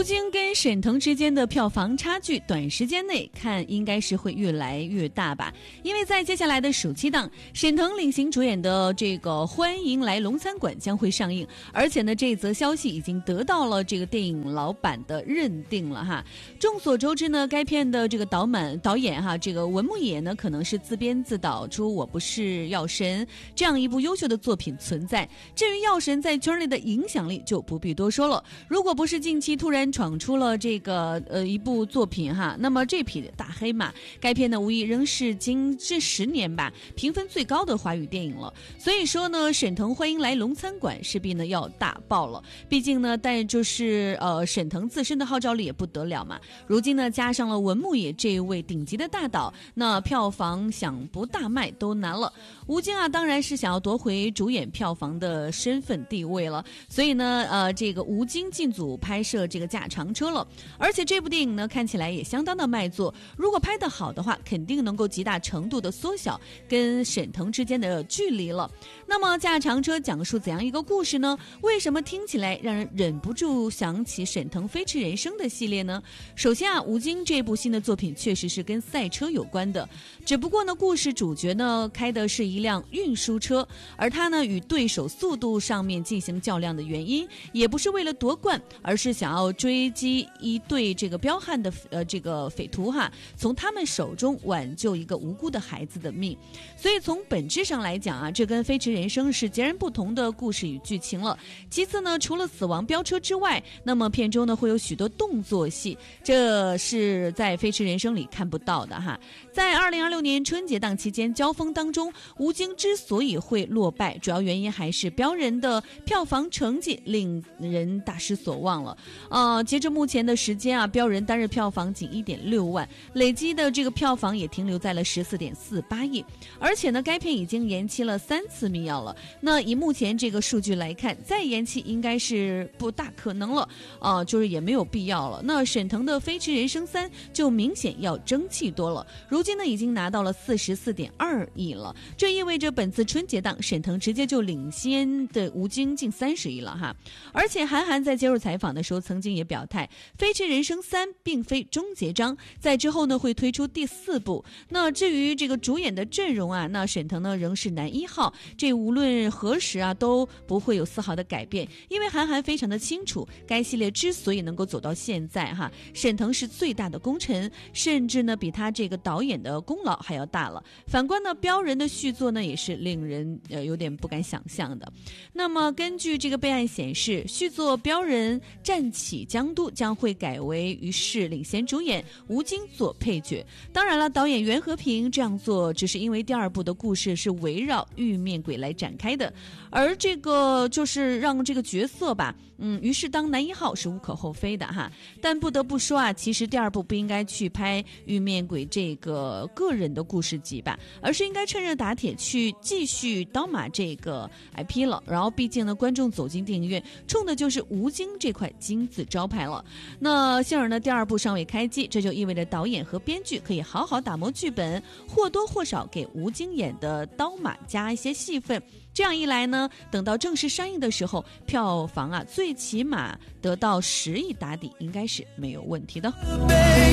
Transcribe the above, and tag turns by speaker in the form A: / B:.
A: 京跟沈腾之间的票房差距，短时间内看应该是会越来越大吧。因为在接下来的暑期档，沈腾领衔主演的这个《欢迎来龙餐馆》将会上映，而且呢，这则消息已经得到了这个电影老板的认定了哈。众所周知呢，该片的这个导演哈，这个文牧野呢，可能是自编自导出《我不是药神》这样一部优秀的作品存在。至于药神在圈内的影响力，就不必多说了。如果不是近期突然闯出了这个一部作品哈，那么这匹大黑马，该片呢无疑仍是近这10年吧评分最高的华语电影了。所以说呢，沈腾欢迎来龙餐馆势必呢要大爆了。毕竟呢，但就是沈腾自身的号召力也不得了嘛。如今呢，加上了文牧野这位顶级的大导，那票房想不大卖都难了。吴京啊，当然是想要夺回主演票房的身份地位了。所以呢，这个吴京进组拍摄这个驾长车了，而且这部电影呢看起来也相当的卖座。如果拍得好的话，肯定能够极大程度的缩小跟沈腾之间的距离了。那么驾长车讲述怎样一个故事呢？为什么听起来让人忍不住想起沈腾飞驰人生的系列呢？首先啊，吴京这部新的作品确实是跟赛车有关的，只不过呢，故事主角呢开的是一辆运输车，而他呢与对手速度上面进行较量的原因，也不是为了夺冠，而是想要追击一对这个彪悍的这个匪徒哈，从他们手中挽救一个无辜的孩子的命。所以从本质上来讲啊，这跟飞驰人生是截然不同的故事与剧情了。其次呢，除了死亡飙车之外，那么片中呢会有许多动作戏，这是在飞驰人生里看不到的哈。在2026年春节档期间交锋当中，吴京之所以会落败，主要原因还是彪人的票房成绩令人大失所望了。截至目前的时间啊，彪人单日票房仅 1.6 万，累积的这个票房也停留在了 14.48 亿。而且呢，该片已经延期了3次密钥了。那以目前这个数据来看，再延期应该是不大可能了，就是也没有必要了。那沈腾的《飞驰人生3》就明显要争气多了，如今呢已经拿到了 44.2 亿了，这意味着本次春节档沈腾直接就领先的吴京近30亿了哈。而且韩寒在接受采访的时候曾经也表态，《飞驰人生3》并非终结章，在之后呢会推出第4部。那至于这个主演的阵容啊，那沈腾呢仍是男1号，这无论何时啊都不会有丝毫的改变。因为韩寒非常的清楚，该系列之所以能够走到现在哈，沈腾是最大的功臣，甚至呢比他这个导演的功劳还要大了。反观呢彪人的续作呢也是令人有点不敢想象的。那么根据这个备案显示，续作彪人战起江都将会改为于是领衔主演，吴京做配角。当然了，导演袁和平这样做只是因为第2部的故事是围绕玉面鬼来展开的，而这个就是让这个角色吧于是当男1号是无可厚非的哈。但不得不说啊，其实第2部不应该去拍玉面鬼这个个人的故事集吧，而是应该趁热打铁去继续刀马这个 IP 了。然后毕竟呢，观众走进电影院冲的就是吴京这块金字招牌了。那幸而呢，第2部尚未开机，这就意味着导演和编剧可以好好打磨剧本，或多或少给吴京演的刀马加一些戏份。这样一来呢，等到正式上映的时候，票房啊最起码得到10亿打底，应该是没有问题的。